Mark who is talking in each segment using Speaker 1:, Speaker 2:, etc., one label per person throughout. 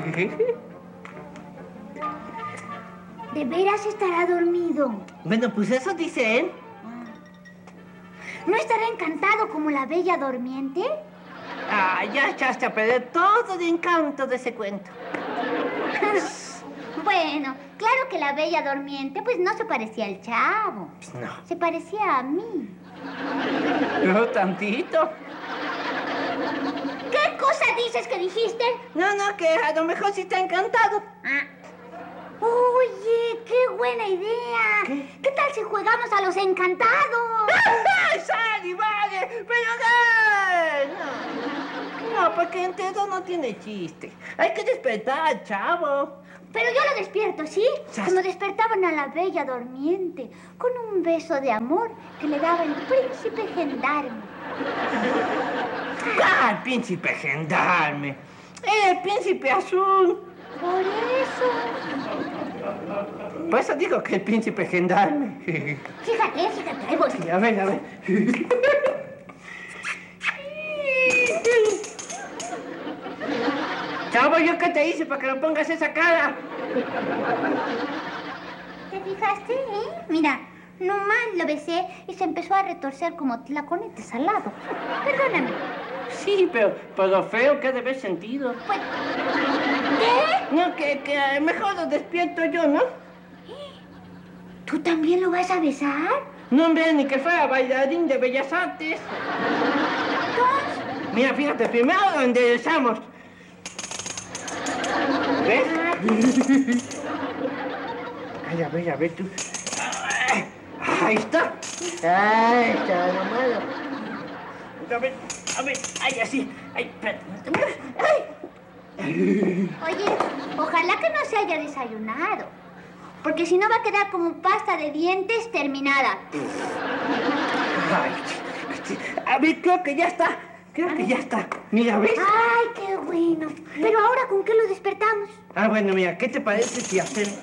Speaker 1: ¿De veras estará dormido?
Speaker 2: Bueno, pues eso dice él.
Speaker 1: ¿No estará encantado como la Bella Durmiente?
Speaker 2: Ah, ya echaste a perder todo el encanto de ese cuento.
Speaker 1: Bueno, claro que la Bella Durmiente pues no se parecía al chavo.
Speaker 2: No.
Speaker 1: Se parecía a mí.
Speaker 2: No, tantito.
Speaker 1: ¿Qué cosa dices que dijiste?
Speaker 2: No, que a lo mejor sí está encantado.
Speaker 1: Oye, qué buena idea. ¿Qué tal si jugamos a los encantados?
Speaker 2: ¡Sally, vale! ¡Pero no, porque entero no tiene chiste. Hay que despertar, chavo.
Speaker 1: Pero yo lo despierto, ¿sí? Como despertaban a la Bella Durmiente, con un beso de amor que le daba el príncipe gendarme.
Speaker 2: ¡Ah, el príncipe gendarme! ¡El príncipe azul!
Speaker 1: Por eso.
Speaker 2: Por eso digo que el príncipe gendarme.
Speaker 1: Fíjate, ahí voy.
Speaker 2: Sí, a ver. Chavo, ¿yo qué te hice para que lo pongas esa cara?
Speaker 1: ¿Te fijaste, Mira, nomás lo besé y se empezó a retorcer como tlaconete salado. Perdóname.
Speaker 2: Sí, pero por lo feo que ha de haber sentido.
Speaker 1: Pues, ¿qué?
Speaker 2: No, que mejor lo despierto yo, ¿no?
Speaker 1: ¿Tú también lo vas a besar?
Speaker 2: No, hombre, ni que fuera bailarín de Bellas Artes.
Speaker 1: ¿Dos?
Speaker 2: Mira, fíjate, primero lo enderezamos. ¿Ves? Ay, a ver tú. Ahí está. Ahí está, lo malo. A ver, ay, así. Ay, espérate.
Speaker 1: Oye, ojalá que no se haya desayunado. Porque si no va a quedar como pasta de dientes terminada.
Speaker 2: Ay, a ver, creo que ya está. Mira, ¿ves?
Speaker 1: Ay, qué bueno. Pero ahora, ¿con qué lo despertamos?
Speaker 2: Ah, bueno, mira, ¿qué te parece si hacemos?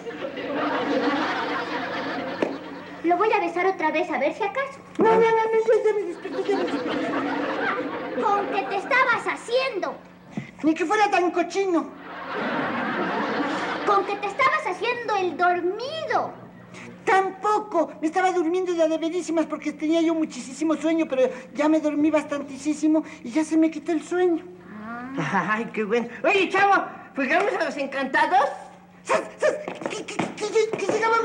Speaker 1: Lo voy a besar otra vez a ver si acaso.
Speaker 2: No, ya me despierto.
Speaker 1: ¿Con qué te estabas haciendo?
Speaker 2: Ni que fuera tan cochino.
Speaker 1: Con que te estabas haciendo el dormido.
Speaker 2: Tampoco. Me estaba durmiendo de verísimas porque tenía yo muchísimo sueño, pero ya me dormí bastantísimo y ya se me quitó el sueño. Ay, qué bueno. Oye, chavo, ¿jugamos a los encantados? ¡Sas! ¿Qué llegábamos?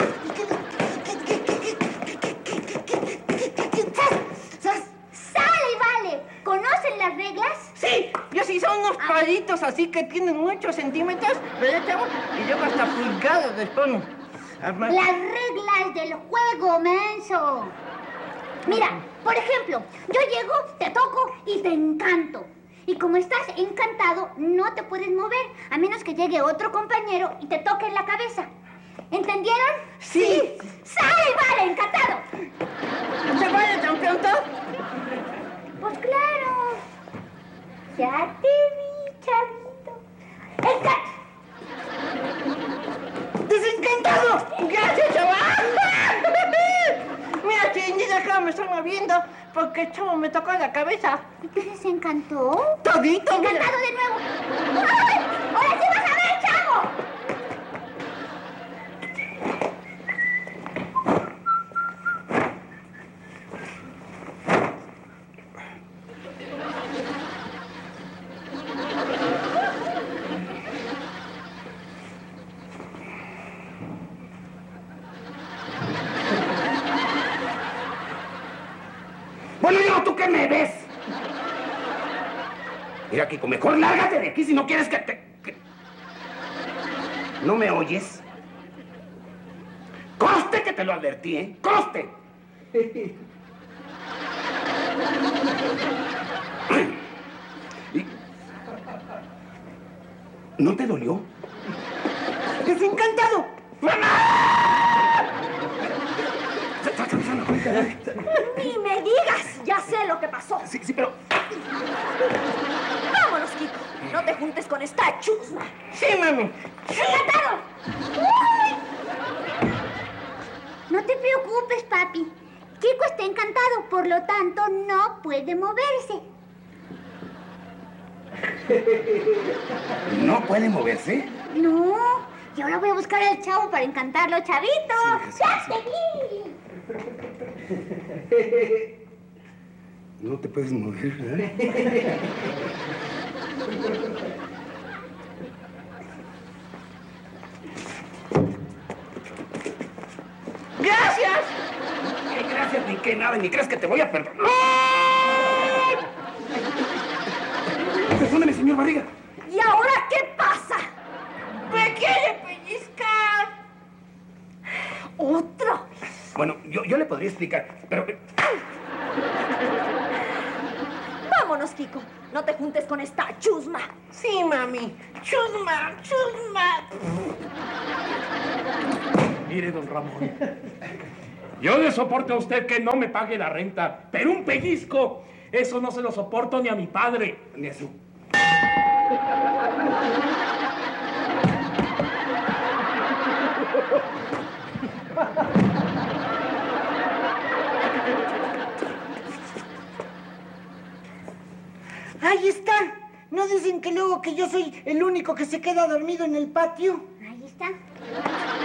Speaker 1: ¡Sale, vale! ¿Conocen las reglas?
Speaker 2: Sí, yo sí son unos palitos así que tienen muchos centímetros, ¿verdad, chavo? Y luego hasta pulgadas les ponen.
Speaker 1: Las reglas del juego, menso. Mira, por ejemplo, yo llego, te toco y te encanto. Y como estás encantado, no te puedes mover, a menos que llegue otro compañero y te toque en la cabeza. ¿Entendieron?
Speaker 2: Sí.
Speaker 1: ¡Sale, vale, encantado!
Speaker 2: ¿Se vale tan pronto?
Speaker 1: Pues claro. Ya te vi, chavito. ¡Encanta!
Speaker 2: ¡Desencantado! ¡Gracias, chaval! Mira, chinita, que me estoy moviendo porque el chavo me tocó la cabeza.
Speaker 1: ¿Y te desencantó?
Speaker 2: Todito.
Speaker 1: ¡Encantado de nuevo! ¡Ay! ¡Ahora sí vas a ver, chavo!
Speaker 3: Bueno, digo, ¿tú qué me ves? Mira, Kiko, mejor lárgate de aquí si no quieres que te... ¿No me oyes? Conste que te lo advertí, ¿eh? ¡Conste! ¿No te dolió?
Speaker 2: ¡Desencantado!
Speaker 4: ¡Ni me digas! Ya sé lo que pasó.
Speaker 3: Sí, pero...
Speaker 4: ¡Vámonos, Kiko! No te juntes con esta chusma.
Speaker 2: ¡Sí, mami!
Speaker 1: ¡Encantado! No te preocupes, papi. Kiko está encantado, por lo tanto no puede moverse.
Speaker 3: ¿No puede moverse?
Speaker 1: No, yo ahora voy a buscar al chavo para encantarlo, chavito.
Speaker 3: Sí,
Speaker 1: ¡Ya
Speaker 3: sí.
Speaker 1: te vi!
Speaker 3: No te puedes mover, ¿verdad?
Speaker 2: ¡Gracias!
Speaker 3: Ay, gracias, ni que nada, ni crees que te voy a perdonar. Perdóneme, señor Barriga.
Speaker 4: ¿Y ahora qué pasa?
Speaker 2: ¡Me quiere pellizcar!
Speaker 4: ¿Otro?
Speaker 3: Bueno, yo le podría explicar, pero...
Speaker 4: Vámonos, Kiko. No te juntes con esta chusma.
Speaker 2: Sí, mami. Chusma, chusma.
Speaker 5: Mire, don Ramón, yo le soporto a usted que no me pague la renta, pero un pellizco, eso no se lo soporto ni a mi padre.
Speaker 3: Ni a su...
Speaker 2: Ahí está. ¿No dicen que luego que yo soy el único que se queda dormido en el patio?
Speaker 1: Ahí está.